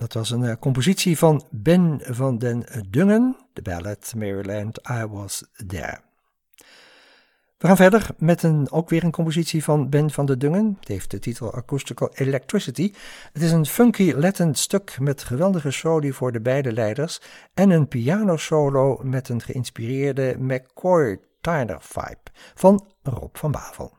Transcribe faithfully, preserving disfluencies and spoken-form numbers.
Dat was een uh, compositie van Ben van den Dungen, de ballad Maryland, I Was There. We gaan verder met een, ook weer een compositie van Ben van den Dungen. Het heeft de titel Acoustical Electricity. Het is een funky Latin stuk met geweldige soli voor de beide leiders en een pianosolo met een geïnspireerde McCoy Tyner vibe van Rob van Bavel.